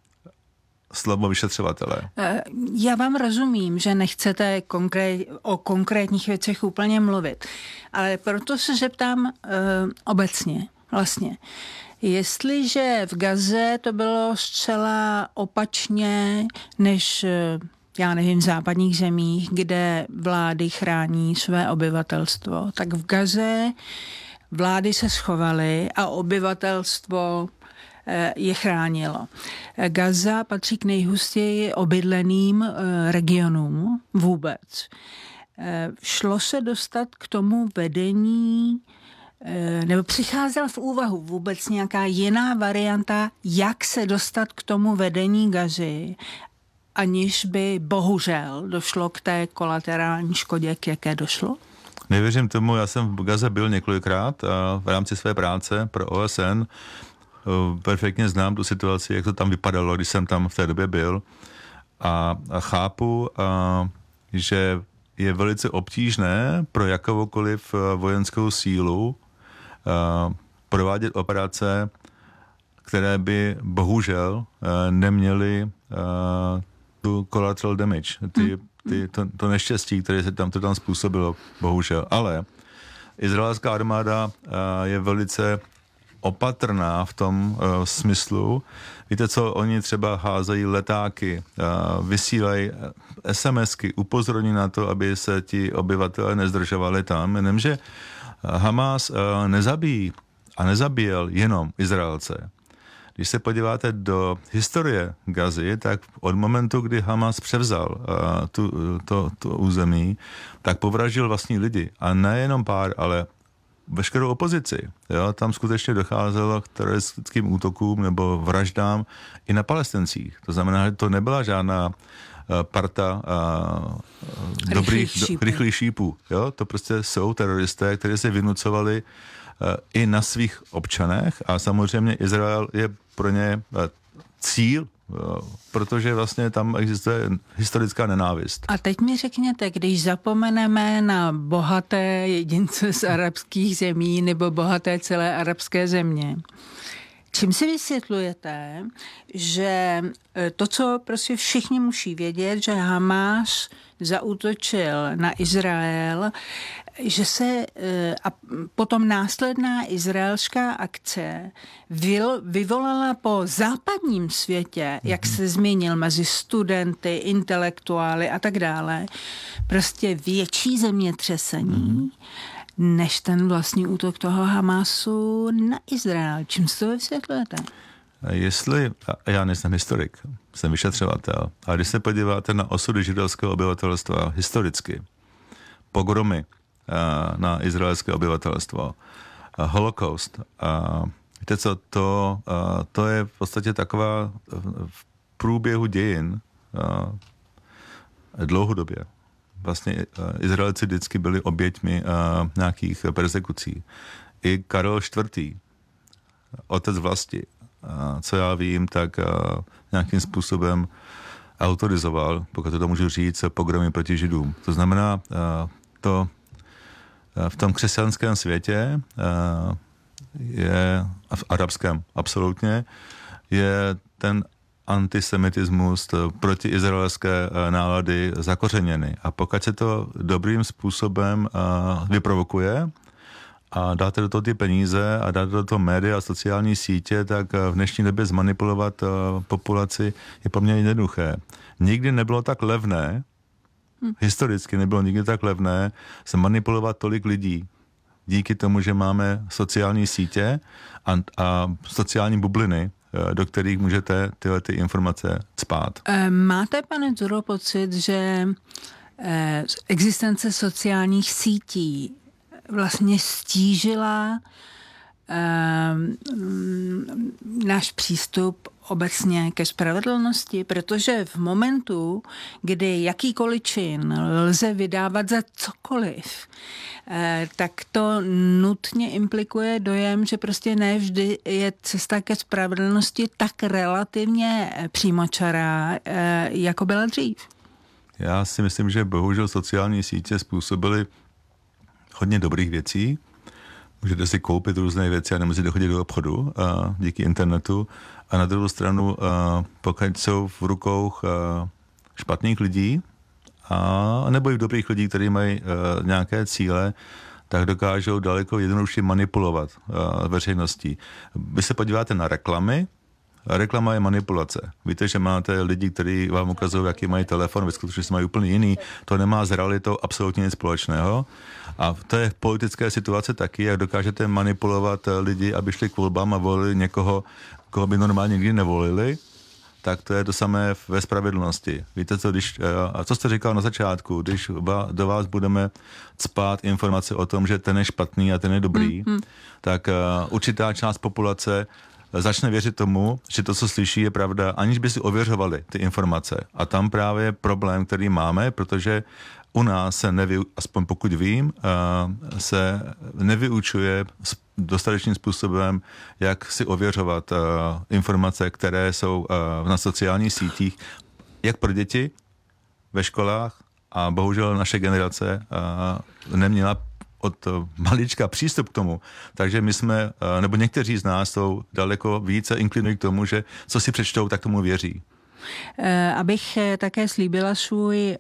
slovo vyšetřovatele. Já vám rozumím, že nechcete konkrét, o konkrétních věcech úplně mluvit, ale proto se zeptám uh, obecně vlastně. Jestliže v Gaze to bylo zcela opačně než já nevím, v západních zemích, kde vlády chrání své obyvatelstvo, tak v Gaze vlády se schovaly a obyvatelstvo je chránilo. Gaza patří k nejhustěji obydleným regionům vůbec. Šlo se dostat k tomu vedení, nebo přicházela v úvahu vůbec nějaká jiná varianta, jak se dostat k tomu vedení Gazy, aniž by bohužel došlo k té kolaterální škodě, k jaké došlo? Nevěřím tomu, já jsem v Gaze byl několikrát a v rámci své práce pro O S N perfektně znám tu situaci, jak to tam vypadalo, když jsem tam v té době byl a, a chápu, a, že je velice obtížné pro jakoukoliv vojenskou sílu a, provádět operace, které by bohužel a, neměly a, tu collateral damage, ty, ty, to, to neštěstí, které se tam, to tam způsobilo, bohužel. Ale izraelská armáda a, je velice opatrná v tom uh, smyslu. Víte co, oni třeba házejí letáky, uh, vysílají SMSky, upozorní na to, aby se ti obyvatelé nezdržovali tam, jenomže Hamas uh, nezabíjí a nezabíjel jenom Izraelce. Když se podíváte do historie Gazy, tak od momentu, kdy Hamas převzal uh, tu, to, to území, tak povraždil vlastní lidi. A nejenom pár, ale veškerou opozici. Jo? Tam skutečně docházelo k teroristickým útokům nebo vraždám i na Palestincích. To znamená, že to nebyla žádná parta uh, dobrých, šípů. Do, rychlých šípů. Jo? To prostě jsou teroristé, kteří se vynucovali uh, i na svých občanech a samozřejmě Izrael je pro ně uh, cíl, uh, protože vlastně tam existuje historická nenávist. A teď mi řekněte, když zapomeneme na bohaté jedince z arabských zemí nebo bohaté celé arabské země, čím si vysvětlujete, že to, co prostě všichni musí vědět, že Hamas zaútočil na Izrael, že se a potom následná izraelská akce vyvolala po západním světě, jak se zmínil, mezi studenty, intelektuály a tak dále, prostě větší zemětřesení, než ten vlastní útok toho Hamasu na Izrael. Čím si to vysvětlujete? Jestli, já nejsem historik, jsem vyšetřovatel, a když se podíváte na osudy židovského obyvatelstva historicky, pogromy na izraelské obyvatelstvo, holokaust, víte co, to, to je v podstatě taková v průběhu dějin dlouhodobě. Vlastně Izraelci vždycky byli oběťmi uh, nějakých persekucí. I Karel čtvrtý, otec vlasti, uh, co já vím, tak uh, nějakým způsobem autorizoval, pokud to můžu říct, pogromy proti Židům. To znamená, uh, to uh, v tom křesťanském světě uh, je, a v arabském absolutně, je ten antisemitismus, protiizraelské nálady zakořeněny. A pokud se to dobrým způsobem vyprovokuje a dáte do toho ty peníze a dáte do toho média a sociální sítě, tak v dnešní době zmanipulovat populaci je poměrně jednoduché. Nikdy nebylo tak levné, historicky nebylo nikdy tak levné zmanipulovat tolik lidí. Díky tomu, že máme sociální sítě a, a sociální bubliny, do kterých můžete tyhle ty informace cpát. Máte, pane Dzuro, pocit, že existence sociálních sítí vlastně stížila náš přístup obecně ke spravedlnosti, protože v momentu, kdy jakýkoliv čin lze vydávat za cokoliv, tak to nutně implikuje dojem, že prostě ne vždy je cesta ke spravedlnosti tak relativně přímočará, jako byla dřív. Já si myslím, že bohužel sociální sítě způsobily hodně dobrých věcí. Můžete si koupit různé věci a nemusíte chodit do obchodu a díky internetu. A na druhou stranu, a pokud jsou v rukou a špatných lidí, a nebo i dobrých lidí, kteří mají a, nějaké cíle, tak dokážou daleko jednoduše manipulovat a, veřejností. Vy se podíváte na reklamy, a reklama je manipulace. Víte, že máte lidi, kteří vám ukazují, jaký mají telefon, ve skutečnosti mají úplně jiný. To nemá s realitou absolutně nic společného. A to je v politické situaci taky, jak dokážete manipulovat lidi, aby šli k volbám a volili někoho, koho by normálně nikdy nevolili, tak to je to samé ve spravedlnosti. Víte co, když, a co jste říkal na začátku, když do vás budeme cpát informace o tom, že ten je špatný a ten je dobrý, mm-hmm. tak určitá část populace začne věřit tomu, že to, co slyší, je pravda, aniž by si ověřovali ty informace. A tam právě problém, který máme, protože u nás se, nevy, aspoň pokud vím, se nevyučuje dostatečným způsobem, jak si ověřovat informace, které jsou na sociálních sítích, jak pro děti ve školách, a bohužel naše generace neměla od malička přístup k tomu. Takže my jsme, nebo někteří z nás jsou daleko více inklinují k tomu, že co si přečtou, tak tomu věří. Abych také slíbila svůj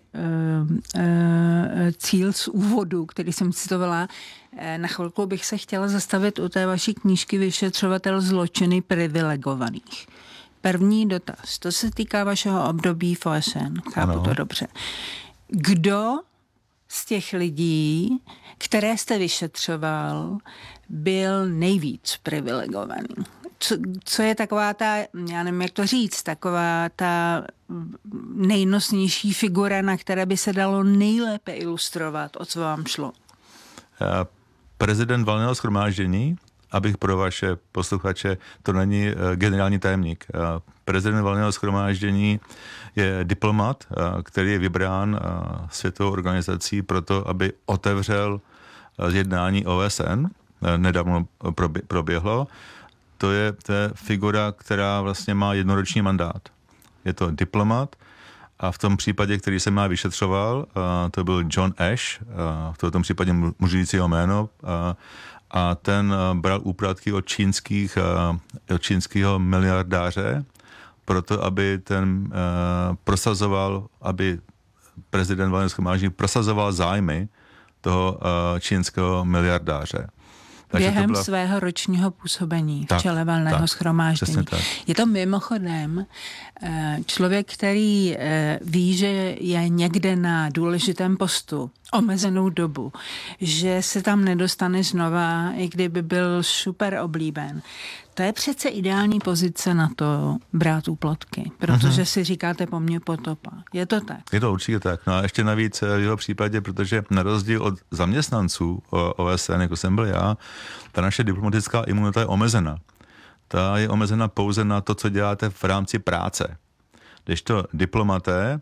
cíl z úvodu, který jsem citovala, na chvilku bych se chtěla zastavit u té vaší knížky Vyšetřovatel zločiny privilegovaných. První dotaz, to se týká vašeho období v O S N, chápu ano. to dobře. Kdo z těch lidí, které jste vyšetřoval, byl nejvíc privilegovaný? co, co je taková ta, já nevím, jak to říct, taková ta nejnosnější figura, na které by se dalo nejlépe ilustrovat, o co vám šlo? Prezident valného shromáždění, abych pro vaše posluchače, to není generální tajemník. Prezident valného shromáždění je diplomat, který je vybrán světovou organizací proto, aby otevřel jednání O S N, nedávno proběhlo. To je, to je figura, která vlastně má jednoroční mandát. Je to diplomat a v tom případě, který se má vyšetřoval, to byl John Ash, v tom případě mužícího jméno, a ten bral úplatky od čínských, od čínského miliardáře, proto aby ten prosazoval, aby prezident valného shromáždění prosazoval zájmy toho čínského miliardáře. Takže během byla... svého ročního působení tak, v čele valného shromáždění. Je to mimochodem člověk, který ví, že je někde na důležitém postu omezenou dobu, že se tam nedostane znova, i kdyby byl super oblíben. To je přece ideální pozice na to brát úplatky, protože mm-hmm. si říkáte po mně potopa. Je to tak? Je to určitě tak. No a ještě navíc v jeho případě, protože na rozdíl od zaměstnanců O S N, jako jsem byl já, ta naše diplomatická imunita je omezena. Ta je omezena pouze na to, co děláte v rámci práce. Kdežto diplomaté,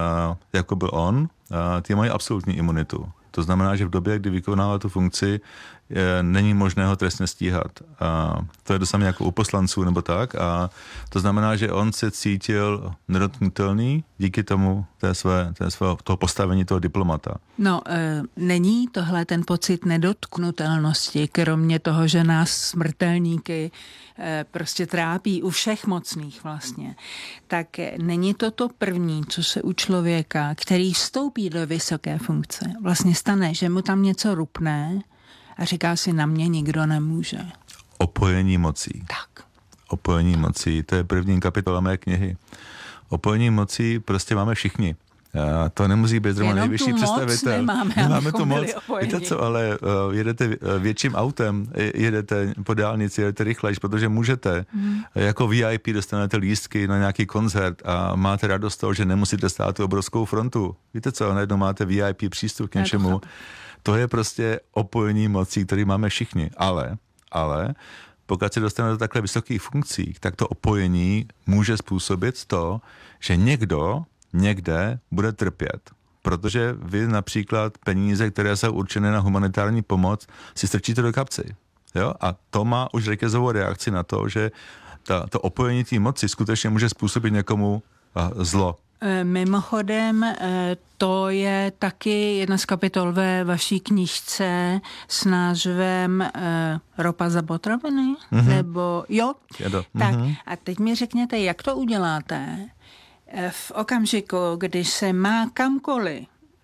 jako byl on, ty mají absolutní imunitu. To znamená, že v době, kdy vykonává tu funkci, je, není možné ho trestně stíhat. A to je to samé jako u poslanců nebo tak. A to znamená, že on se cítil nedotknutelný díky tomu té své, té své, toho postavení toho diplomata. No, e, není tohle ten pocit nedotknutelnosti, kromě toho, že nás smrtelníky e, prostě trápí u všech mocných vlastně, tak e, není to to první, co se u člověka, který vstoupí do vysoké funkce, vlastně stane, že mu tam něco rupne a říká si, na mě nikdo nemůže. Opojení mocí. Tak. Opojení mocí, to je první kapitola mé knihy. Opojení mocí prostě máme všichni. A to nemusí být zrovna nejvyšší představitel. Nemáme, nemáme tu moc. Víte co, ale uh, jedete větším autem, jedete po dálnici, jedete rychlejš, protože můžete. Hmm. Jako V I P dostanete lístky na nějaký koncert a máte radost toho, že nemusíte stát tu obrovskou frontu. Víte co, najednou máte V I P přístup k něčemu. To je prostě opojení mocí, který máme všichni. Ale, ale pokud se dostanete do takhle vysokých funkcí, tak to opojení může způsobit to, že někdo někde bude trpět. Protože vy například peníze, které jsou určené na humanitární pomoc, si strčíte do kapsy. Jo? A to má už řetězovou reakci na to, že ta, to opojení té moci skutečně může způsobit někomu zlo. Mimochodem, to je taky jedna z kapitol ve vaší knížce s názvem Ropa za potraviny? Mm-hmm. Nebo jo? Jedo. Tak Mm-hmm. a teď mi řekněte, jak to uděláte v okamžiku, když se má kamkoliv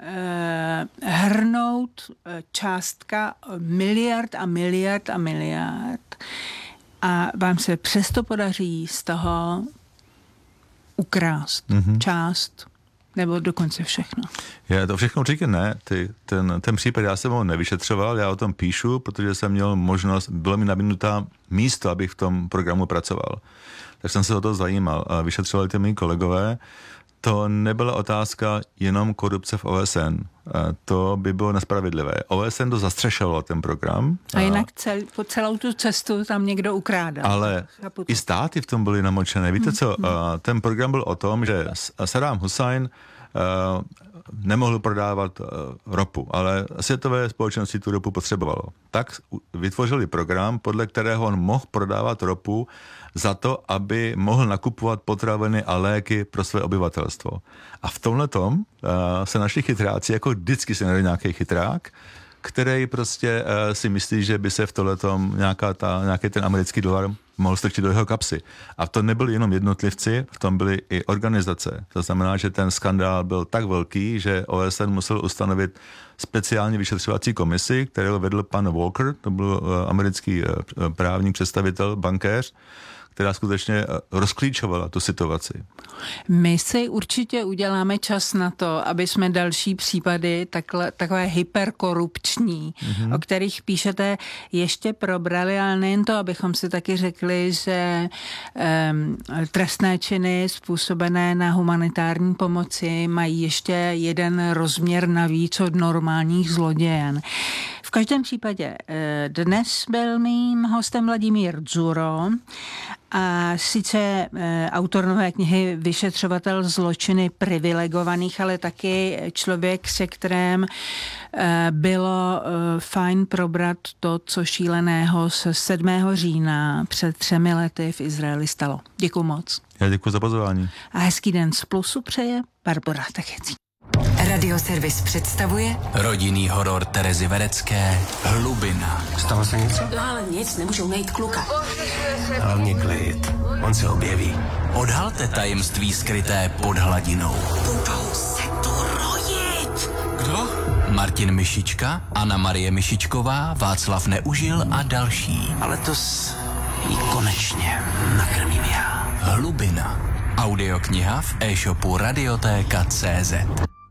hrnout částka miliard a miliard a miliard a vám se přesto podaří z toho ukrást mm-hmm. část, nebo dokonce všechno. Já to všechno určitě ne. Ty, ten, ten případ já jsem ho nevyšetřoval, já o tom píšu, protože jsem měl možnost, bylo mi nabídnutá místo, abych v tom programu pracoval. Tak jsem se o to zajímal a vyšetřovali ty mý kolegové. To nebyla otázka jenom korupce v O S N. To by bylo nespravedlivé. O S N to zastřešovalo ten program. A jinak cel, po celou tu cestu tam někdo ukrádal. Ale i státy v tom byly namočené. Víte co, hmm. ten program byl o tom, že Saddam Hussein nemohl prodávat ropu, ale světové společnosti tu ropu potřebovalo. Tak vytvořili program, podle kterého on mohl prodávat ropu za to, aby mohl nakupovat potraviny a léky pro své obyvatelstvo. A v tomhletom uh, se našli chytráci, jako vždycky se najde nějaký chytrák, který prostě uh, si myslí, že by se v tohletom nějaká ta, nějaký ten americký dolar mohl strčit do jeho kapsy. A to nebyli jenom jednotlivci, v tom byly i organizace. To znamená, že ten skandál byl tak velký, že O S N musel ustanovit speciální vyšetřovací komisi, kterou vedl pan Walker, to byl uh, americký uh, právní představitel, bankéř, která skutečně rozklíčovala tu situaci. My si určitě uděláme čas na to, aby jsme další případy takhle, takové hyperkorupční, mm-hmm. o kterých píšete, ještě probrali, ale nejen to, abychom si taky řekli, že um, trestné činy způsobené na humanitární pomoci mají ještě jeden rozměr navíc od normálních zlodějen. V každém případě dnes byl mým hostem Vladimír Dzuro, a sice e, autor nové knihy Vyšetřovatel zločiny privilegovaných, ale taky člověk, se kterým e, bylo e, fajn probrat to, co šíleného se sedmého října před třemi lety v Izraeli stalo. Děkuju moc. Já děkuji za pozvání. A hezký den z Plusu přeje Barbora Tachecí. Radioservis představuje rodinný horor Terezy Verecké Hlubina. Stalo se něco? No ale nic, nemůžou najít kluka. Hlavně klid, on se objeví. Odhalte tajemství skryté pod hladinou. Budou se tu rojit. Kdo? Martin Myšička, Anna Marie Myšičková, Václav Neužil a další. A letos jí konečně nakrmím já. Hlubina. Audiokniha v e-shopu Radiotéka tečka cé zet.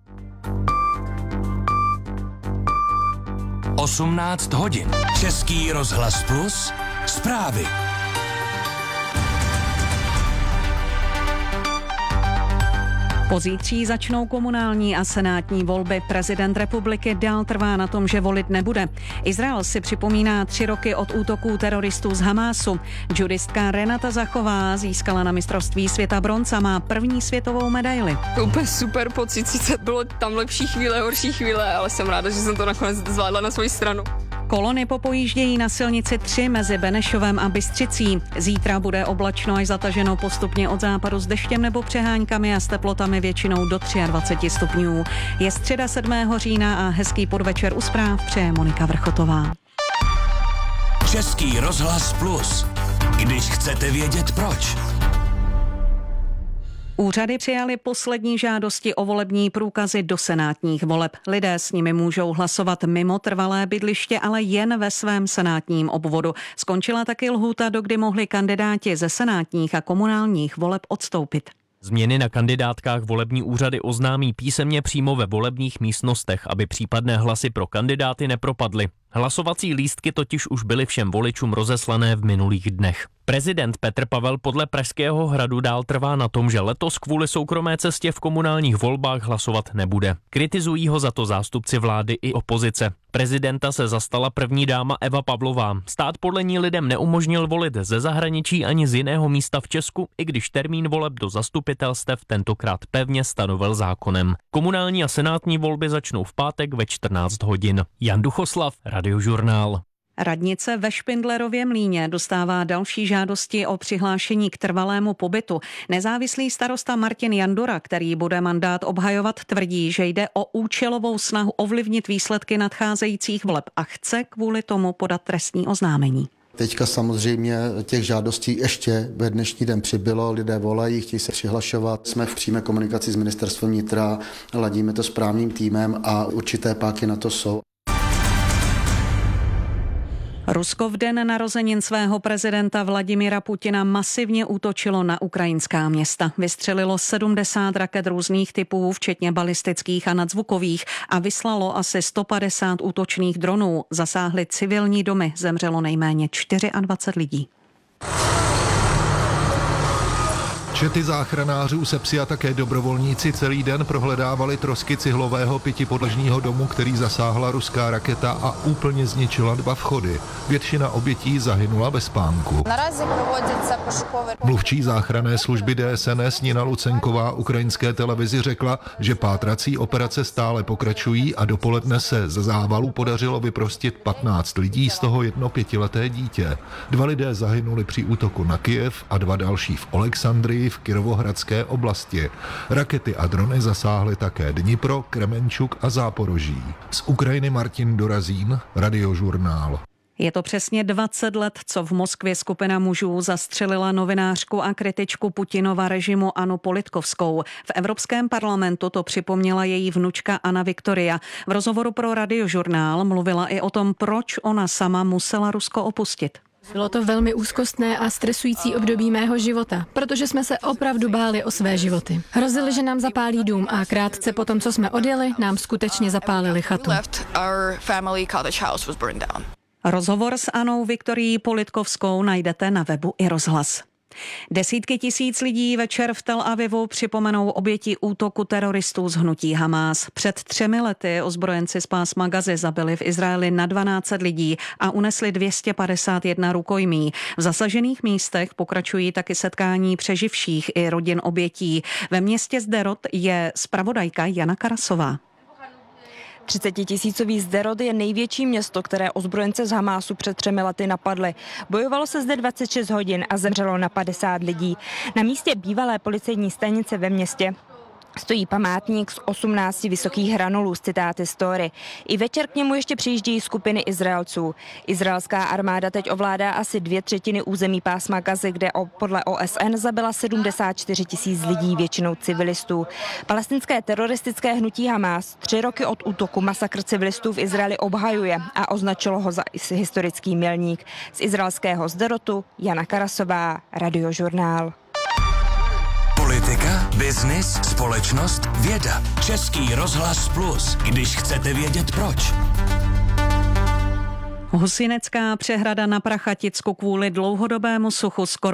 osmnáct hodin. Český rozhlas Plus. Zprávy. Pozítří začnou komunální a senátní volby. Prezident republiky dál trvá na tom, že volit nebude. Izrael si připomíná tři roky od útoků teroristů z Hamásu. Judistka Renata Zachová získala na mistrovství světa bronz a má první světovou medaili. Úplně super pocit, sice bylo tam lepší chvíle, horší chvíle, ale jsem ráda, že jsem to nakonec zvládla na svoji stranu. Kolony popojíždějí na silnici tři mezi Benešovem a Bystřicí. Zítra bude oblačno až zataženo postupně od západu s deštěm nebo přehánkami a s teplotami většinou do dvacet tři stupňů. Je středa sedmého října a hezký podvečer u zpráv přeje Monika Vrchotová. Český rozhlas Plus. Když chcete vědět proč. Úřady přijaly poslední žádosti o volební průkazy do senátních voleb. Lidé s nimi můžou hlasovat mimo trvalé bydliště, ale jen ve svém senátním obvodu. Skončila taky lhůta, dokdy mohli kandidáti ze senátních a komunálních voleb odstoupit. Změny na kandidátkách volební úřady oznámí písemně přímo ve volebních místnostech, aby případné hlasy pro kandidáty nepropadly. Hlasovací lístky totiž už byly všem voličům rozeslané v minulých dnech. Prezident Petr Pavel podle Pražského hradu dál trvá na tom, že letos kvůli soukromé cestě v komunálních volbách hlasovat nebude. Kritizují ho za to zástupci vlády i opozice. Prezidenta se zastala první dáma Eva Pavlová. Stát podle ní lidem neumožnil volit ze zahraničí ani z jiného místa v Česku, i když termín voleb do zastupitelstev tentokrát pevně stanovil zákonem. Komunální a senátní volby začnou v pátek ve čtrnáct hodin. Jan Duchoslav, Radiožurnál. Radnice ve Špindlerově Mlýně dostává další žádosti o přihlášení k trvalému pobytu. Nezávislý starosta Martin Jandura, který bude mandát obhajovat, tvrdí, že jde o účelovou snahu ovlivnit výsledky nadcházejících voleb a chce kvůli tomu podat trestní oznámení. Teďka samozřejmě těch žádostí ještě ve dnešní den přibylo, lidé volají, chtějí se přihlašovat. Jsme v přímé komunikaci s ministerstvem vnitra, ladíme to s právním týmem a určité páky na to jsou. Rusko v den narozenin svého prezidenta Vladimira Putina masivně útočilo na ukrajinská města. Vystřelilo sedmdesát raket různých typů, včetně balistických a nadzvukových, a vyslalo asi sto padesát útočných dronů. Zasáhly civilní domy, zemřelo nejméně dvacet čtyři lidí. Čety záchranářů, sepsi a také dobrovolníci celý den prohledávali trosky cihlového pětipodlažního domu, který zasáhla ruská raketa a úplně zničila dva vchody. Většina obětí zahynula ve spánku. Mluvčí záchranné služby D S N S Nina Lucenková ukrajinské televizi řekla, že pátrací operace stále pokračují a dopoledne se ze závalu podařilo vyprostit patnáct lidí, z toho jedno pětileté dítě. Dva lidé zahynuli při útoku na Kyjev a dva další v Alexandrii v Kirovohradské oblasti. Rakety a drony zasáhly také Dnipro, Kremenčuk a Záporoží. Z Ukrajiny Martin Dorazín, Radiožurnál. Je to přesně dvacet let, co v Moskvě skupina mužů zastřelila novinářku a kritičku Putinova režimu Annu Politkovskou. V Evropském parlamentu to připomněla její vnučka Anna Viktoria. V rozhovoru pro Radiožurnál mluvila i o tom, proč ona sama musela Rusko opustit. Bylo to velmi úzkostné a stresující období mého života, protože jsme se opravdu báli o své životy. Hrozili, že nám zapálí dům a krátce po tom, co jsme odjeli, nám skutečně zapálili chatu. Rozhovor s Anou Viktorií Politkovskou najdete na webu i Rozhlas. Desítky tisíc lidí večer v Tel Avivu připomenou oběti útoku teroristů z hnutí Hamás. Před třemi lety ozbrojenci z pásma Gazy zabili v Izraeli na dvanáct set lidí a unesli dvě stě padesát jedna rukojmí. V zasažených místech pokračují taky setkání přeživších i rodin obětí. Ve městě Sderot je zpravodajka Jana Karasová. třicetitisícový Sderot je největší město, které ozbrojence z Hamásu před třemi lety napadly. Bojovalo se zde dvacet šest hodin a zemřelo na padesát lidí. Na místě bývalé policejní stanice ve městě stojí památník z osmnácti vysokých hranolů z citáty story. I večer k němu ještě přijíždějí skupiny Izraelců. Izraelská armáda teď ovládá asi dvě třetiny území pásma Gazy, kde podle O S N zabila sedmdesát čtyři tisíc lidí, většinou civilistů. Palestinské teroristické hnutí Hamás tři roky od útoku masakr civilistů v Izraeli obhajuje a označilo ho za historický milník. Z izraelského Sderotu Jana Karasová, Radiožurnál. Politika, biznis, společnost, věda. Český rozhlas Plus, když chcete vědět proč. Husinecká přehrada na Prachaticku kvůli dlouhodobému suchu skoro